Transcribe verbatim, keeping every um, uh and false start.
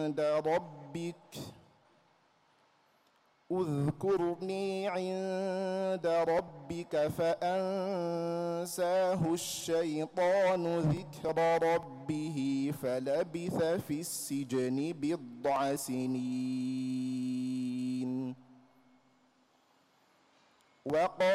عند ربك اذكرني عند ربك فأنساه الشيطان ذكر ربه فلبث في السجن بضع سنين. وقال